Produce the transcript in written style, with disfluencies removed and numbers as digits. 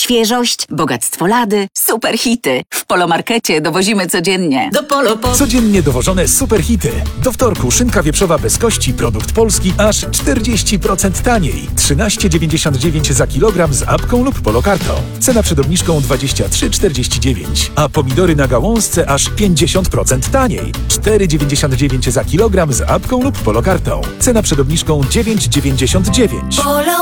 Świeżość, bogactwo lady, super hity. W Polomarkecie dowozimy codziennie. Do Polo po... Codziennie dowożone superhity. Do wtorku szynka wieprzowa bez kości, produkt polski, aż 40% taniej. 13,99 za kilogram z apką lub polokartą. Cena przed obniżką 23,49. A pomidory na gałązce aż 50% taniej. 4,99 za kilogram z apką lub polokartą. Cena przed obniżką 9,99. Polo